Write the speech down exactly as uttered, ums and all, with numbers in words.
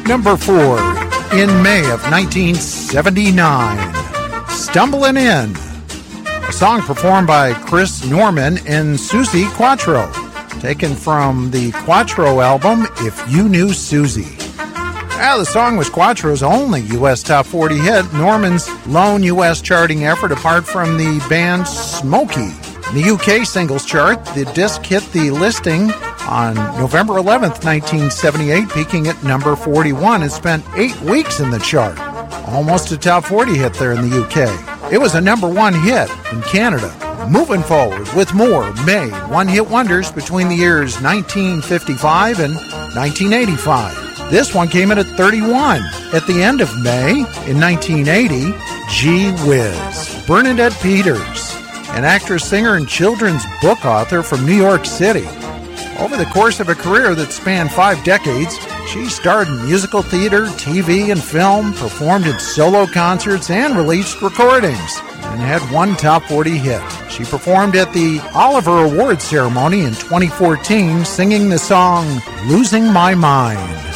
Number four, in May of nineteen seventy-nine, Stumbling In, a song performed by Chris Norman and Suzi Quatro, taken from the Quatro album, If You Knew Susie. Now, the song was Quatro's only U S Top forty hit, Norman's lone U S charting effort apart from the band Smokey. In the U K singles chart, the disc hit the listing on November eleventh, nineteen seventy-eight, peaking at number forty-one and spent eight weeks in the chart. Almost a top forty hit there in the U K. It was a number one hit in Canada. Moving forward with more May one-hit wonders between the years nineteen fifty-five and nineteen eighty-five. This one came in at thirty-one. At the end of May, in nineteen eighty, Gee Whiz. Bernadette Peters, an actress, singer, and children's book author from New York City. Over the course of a career that spanned five decades, she starred in musical theater, T V, and film, performed in solo concerts, and released recordings, and had one top forty hit. She performed at the Oliver Awards ceremony in twenty fourteen, singing the song Losing My Mind.